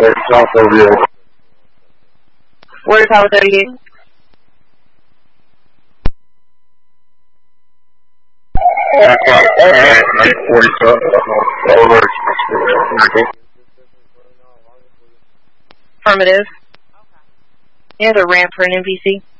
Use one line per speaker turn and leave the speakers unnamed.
South Ovio.
Where's Tower 38?
Night 47.
Affirmative. You have a ramp for an MVC?